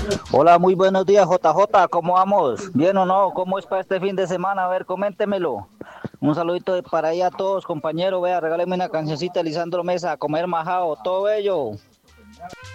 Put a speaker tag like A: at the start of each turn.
A: Hola, muy buenos días, JJ, ¿cómo vamos? ¿Bien o no? ¿Cómo es para este fin de semana? A ver, coméntemelo. Un saludito para ahí a todos, compañeros. Vea, regáleme una cancioncita, Lisandro Mesa, a comer majao, todo ello.